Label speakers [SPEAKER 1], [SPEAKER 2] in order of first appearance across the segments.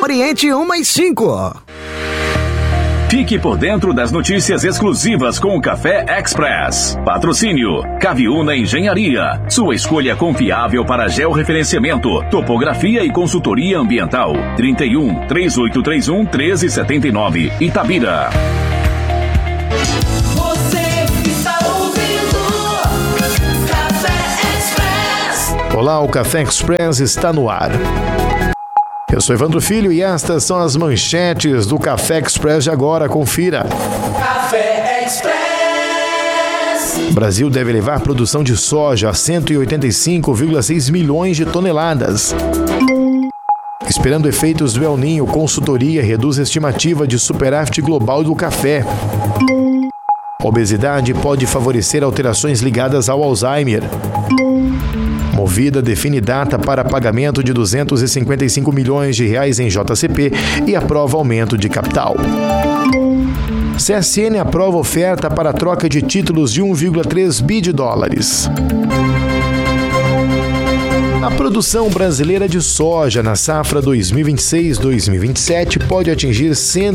[SPEAKER 1] Oriente 1+5.
[SPEAKER 2] Fique por dentro das notícias exclusivas com o Café Express. Patrocínio Caviúna Engenharia. Sua escolha confiável para georreferenciamento, topografia e consultoria ambiental. 31-3831-1379. Itabira.
[SPEAKER 3] Olá, o Café Express está no ar. Eu sou Evandro Filho e estas são as manchetes do Café Express de agora. Confira.
[SPEAKER 4] Café Express.
[SPEAKER 3] O Brasil deve levar produção de soja a 185,6 milhões de toneladas. Esperando efeitos do El Niño, consultoria reduz a estimativa de superávit global do café. Obesidade pode favorecer alterações ligadas ao Alzheimer. Movida define data para pagamento de 255 milhões de reais em JCP e aprova aumento de capital. CSN aprova oferta para a troca de títulos de 1,3 bi de dólares. A produção brasileira de soja na safra 2026-2027 pode atingir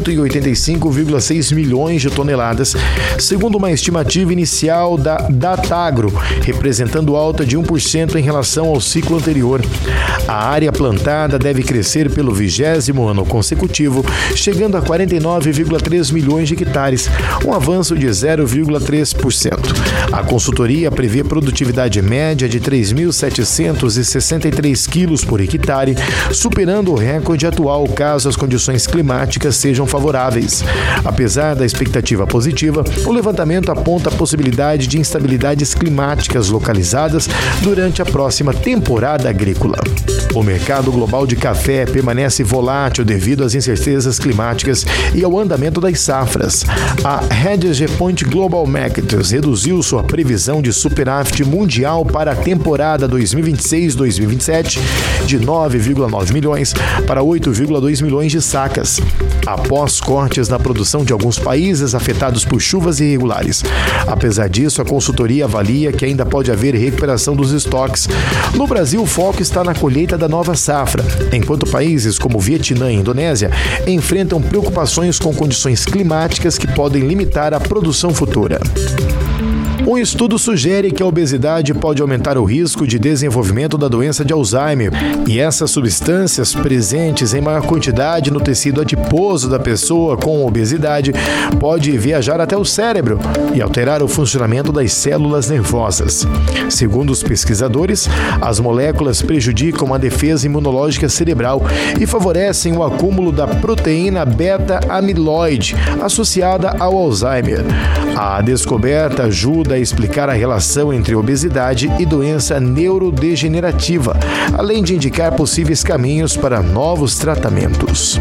[SPEAKER 3] 185,6 milhões de toneladas, segundo uma estimativa inicial da Datagro, representando alta de 1% em relação ao ciclo anterior. A área plantada deve crescer pelo 20º ano consecutivo, chegando a 49,3 milhões de hectares, um avanço de 0,3%. A consultoria prevê produtividade média de 3.763 quilos por hectare, superando o recorde atual caso as condições climáticas sejam favoráveis. Apesar da expectativa positiva, o levantamento aponta a possibilidade de instabilidades climáticas localizadas durante a próxima temporada agrícola. O mercado global de café permanece volátil devido às incertezas climáticas e ao andamento das safras. A Hedge Point Global Markets reduziu sua previsão de superávit mundial para a temporada 2026-2027 de 9,9 milhões para 8,2 milhões de sacas, após cortes na produção de alguns países afetados por chuvas irregulares. Apesar disso, a consultoria avalia que ainda pode haver recuperação dos estoques. No Brasil, o foco está na colheita da nova safra, enquanto países como Vietnã e Indonésia enfrentam preocupações com condições climáticas que podem limitar a produção futura. Um estudo sugere que a obesidade pode aumentar o risco de desenvolvimento da doença de Alzheimer, e essas substâncias presentes em maior quantidade no tecido adiposo da pessoa com obesidade pode viajar até o cérebro e alterar o funcionamento das células nervosas. Segundo os pesquisadores, as moléculas prejudicam a defesa imunológica cerebral e favorecem o acúmulo da proteína beta-amiloide associada ao Alzheimer. A descoberta ajuda a explicar a relação entre obesidade e doença neurodegenerativa, além de indicar possíveis caminhos para novos tratamentos.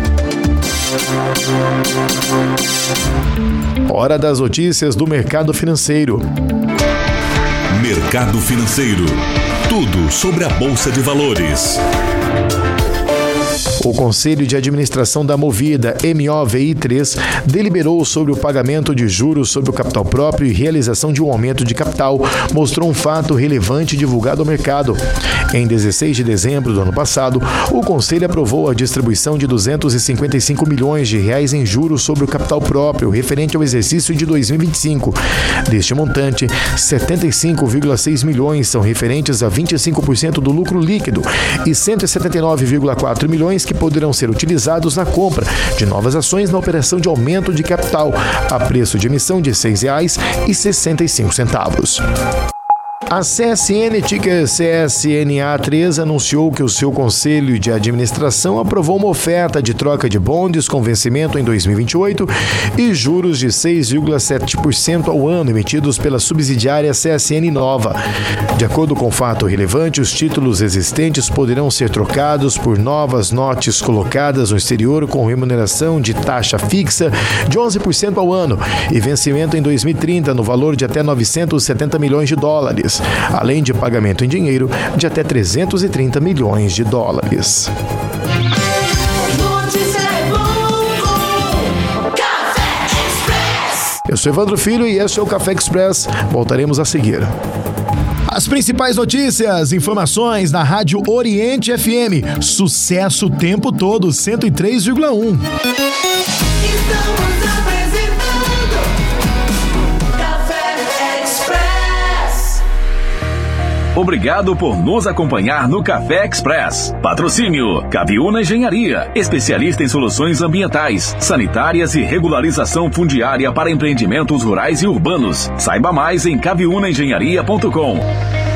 [SPEAKER 3] Hora das notícias do mercado financeiro.
[SPEAKER 5] Mercado financeiro. Tudo sobre a Bolsa de Valores.
[SPEAKER 3] O Conselho de Administração da Movida, MOVI3, deliberou sobre o pagamento de juros sobre o capital próprio e realização de um aumento de capital, mostrou um fato relevante divulgado ao mercado. Em 16 de dezembro do ano passado, o Conselho aprovou a distribuição de 255 milhões de reais em juros sobre o capital próprio, referente ao exercício de 2025. Deste montante, 75,6 milhões são referentes a 25% do lucro líquido e 179,4 milhões que poderão ser utilizados na compra de novas ações na operação de aumento de capital, a preço de emissão de R$ 6,65. A CSN, ticker CSNA3, anunciou que o seu Conselho de Administração aprovou uma oferta de troca de bondes com vencimento em 2028 e juros de 6,7% ao ano emitidos pela subsidiária CSN Nova. De acordo com o fato relevante, os títulos existentes poderão ser trocados por novas notes colocadas no exterior com remuneração de taxa fixa de 11% ao ano e vencimento em 2030 no valor de até 970 milhões de dólares. Além de pagamento em dinheiro de até 330 milhões de dólares. Eu sou Evandro Filho e este é o Café Express. Voltaremos a seguir. As principais notícias, informações na Rádio Oriente FM. Sucesso o tempo todo, 103,1.
[SPEAKER 4] Estamos apresentando Café Express.
[SPEAKER 2] Obrigado por nos acompanhar no Café Express. Patrocínio Caviúna Engenharia, especialista em soluções ambientais, sanitárias e regularização fundiária para empreendimentos rurais e urbanos. Saiba mais em caviunaengenharia.com.